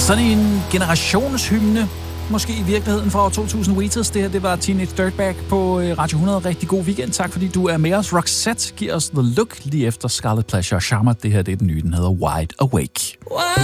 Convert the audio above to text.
Sådan en generationshymne, måske i virkeligheden fra år 2000. Wheatus. Det her, det var Teenage Dirtbag på Radio 100. Rigtig god weekend. Tak fordi du er med os. Roxette giver os The Look lige efter Scarlet Pleasure og Sharma. Det her, det er den nye, den hedder Wide Awake.